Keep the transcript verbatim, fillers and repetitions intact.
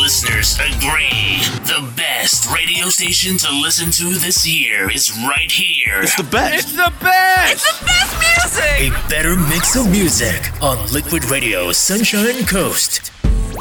listeners agree. The best radio station to listen to this year is right here. It's the best. It's the best. It's the best music. A better mix of music on Liquid Radio Sunshine Coast.